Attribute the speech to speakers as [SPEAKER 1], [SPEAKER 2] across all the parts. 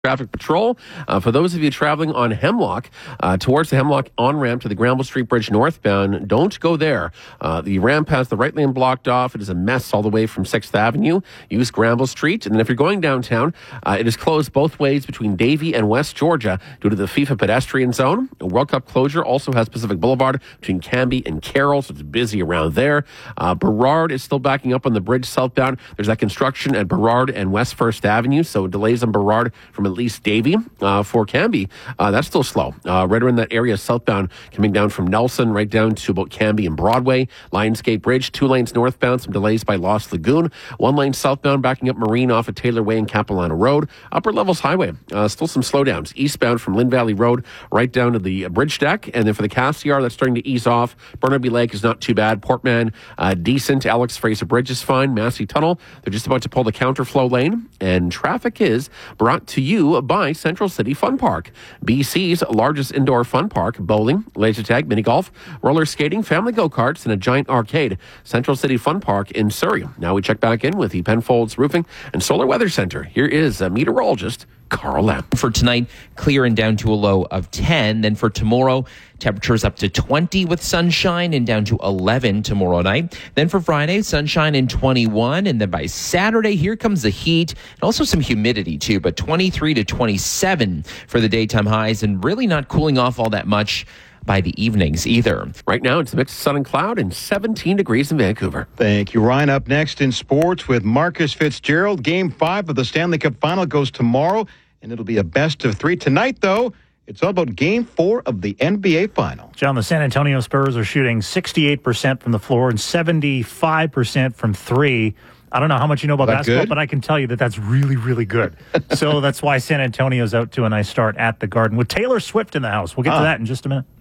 [SPEAKER 1] Traffic patrol. For those of you traveling on Hemlock, towards the Hemlock on-ramp to the Granville Street Bridge northbound, don't go there. The ramp has the right lane blocked off. It is a mess all the way from 6th Avenue. Use Granville Street. And then if you're going downtown, it is closed both ways between Davie and West Georgia due to the FIFA pedestrian zone. A World Cup closure also has Pacific Boulevard between Cambie and Carroll, so it's busy around there. Burrard is still backing up on the bridge southbound. There's that construction at Burrard and West 1st Avenue, so delays on Burrard from at least Davie. For Cambie, that's still slow. Right around that area southbound, coming down from Nelson right down to about Cambie and Broadway. Lionsgate Bridge, 2 lanes northbound, some delays by Lost Lagoon. 1 lane southbound, backing up Marine off of Taylor Way and Capilano Road. Upper Levels Highway, still some slowdowns. Eastbound from Lynn Valley Road right down to the bridge deck. And then for the Cassiar, that's starting to ease off. Burnaby Lake is not too bad. Portman, decent. Alex Fraser Bridge is fine. Massey Tunnel, they're just about to pull the counterflow lane. And traffic is brought to you by Central City Fun Park, BC's largest indoor fun park. Bowling, laser tag, mini golf, roller skating, family go-karts, and a giant arcade. Central City Fun Park in Surrey. Now we check back in with the Penfolds Roofing and Solar Weather Center. Here is meteorologist Carl Lamb.
[SPEAKER 2] For tonight, clear and down to a low of 10. Then for tomorrow, temperatures up to 20 with sunshine and down to 11 tomorrow night. Then for Friday, sunshine and 21. And then by Saturday, here comes the heat and also some humidity too, but 23 to 27 for the daytime highs and really not cooling off all that much by the evenings either.
[SPEAKER 1] Right now, it's a mix of sun and cloud and 17 degrees in Vancouver.
[SPEAKER 3] Thank you, Ryan. Up next in sports with Marcus Fitzgerald. Game 5 of the Stanley Cup Final goes tomorrow, and it'll be a best of 3. Tonight, though, it's all about Game 4 of the NBA Final.
[SPEAKER 4] John, the San Antonio Spurs are shooting 68% from the floor and 75% from 3. I don't know how much you know about basketball, but I can tell you that that's really, really good. So that's why San Antonio's out to a nice start at the Garden with Taylor Swift in the house. We'll get to that in just a minute.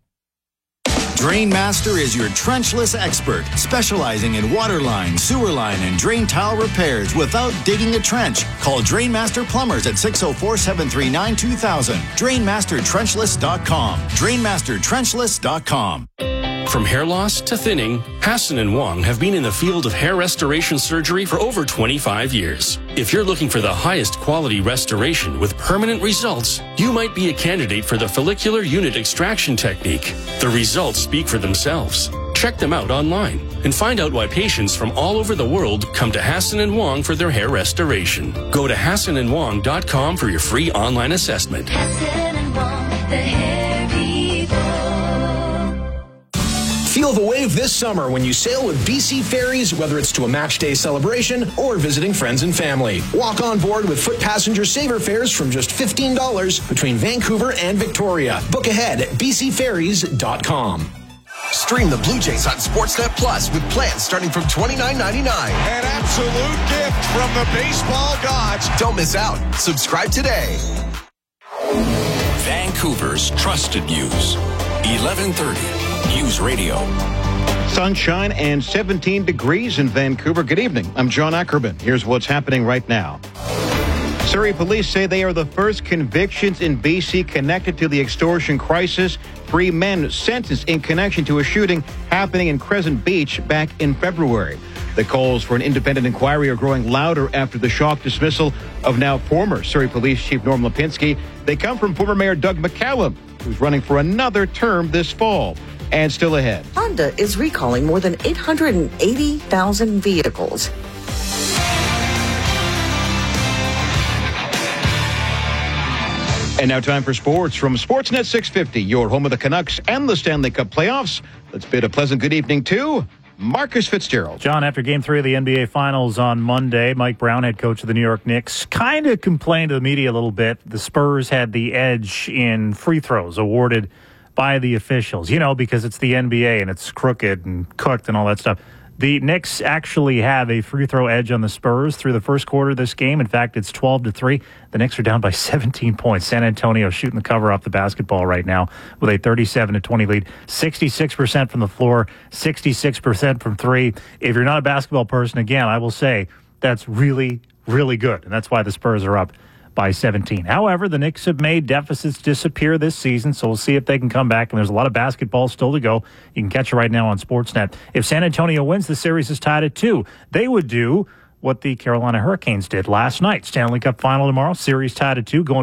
[SPEAKER 5] Drainmaster is your trenchless expert, specializing in water line, sewer line, and drain tile repairs without digging a trench. Call Drainmaster Plumbers at 604-739-2000. DrainmasterTrenchless.com. DrainmasterTrenchless.com.
[SPEAKER 6] From hair loss to thinning, Hassan and Wong have been in the field of hair restoration surgery for over 25 years. If you're looking for the highest quality restoration with permanent results, you might be a candidate for the follicular unit extraction technique. The results speak for themselves. Check them out online and find out why patients from all over the world come to Hassan and Wong for their hair restoration. Go to HassanandWong.com for your free online assessment.
[SPEAKER 7] Hassan and Wong, the hair people.
[SPEAKER 8] Feel the wave this summer when you sail with BC Ferries, whether it's to a match day celebration or visiting friends and family. Walk on board with foot passenger saver fares from just $15 between Vancouver and Victoria. Book ahead at bcferries.com.
[SPEAKER 9] Stream the Blue Jays on Sportsnet Plus with plans starting from $29.99.
[SPEAKER 10] An absolute gift from the baseball gods.
[SPEAKER 9] Don't miss out. Subscribe today.
[SPEAKER 11] Vancouver's trusted news. 1130 News Radio.
[SPEAKER 3] Sunshine and 17 degrees in Vancouver. Good evening. I'm John Ackerman. Here's what's happening right now. Surrey police say they are the first convictions in BC connected to the extortion crisis. 3 men sentenced in connection to a shooting happening in Crescent Beach back in February. The calls for an independent inquiry are growing louder after the shock dismissal of now former Surrey Police Chief Norm Lipinski. They come from former Mayor Doug McCallum, who's running for another term this fall. And still ahead,
[SPEAKER 12] Honda is recalling more than 880,000 vehicles.
[SPEAKER 3] And now time for sports from Sportsnet 650, your home of the Canucks and the Stanley Cup playoffs. Let's bid a pleasant good evening to Marcus Fitzgerald.
[SPEAKER 4] John, after Game 3 of the NBA Finals on Monday, Mike Brown, head coach of the New York Knicks, kind of complained to the media a little bit. The Spurs had the edge in free throws awarded by the officials, because it's the NBA and it's crooked and cooked and all that stuff. The Knicks actually have a free throw edge on the Spurs through the first quarter of this game. In fact, it's 12-3. The Knicks are down by 17 points. San Antonio shooting the cover off the basketball right now with a 37-20 lead. 66% from the floor, 66% from 3. If you're not a basketball person, again, I will say that's really, really good. And that's why the Spurs are up by 17. However, the Knicks have made deficits disappear this season, so we'll see if they can come back. And there's a lot of basketball still to go. You can catch it right now on Sportsnet. If San Antonio wins, the series is tied at 2. They would do what the Carolina Hurricanes did last night. Stanley Cup final tomorrow. Series tied at 2. Going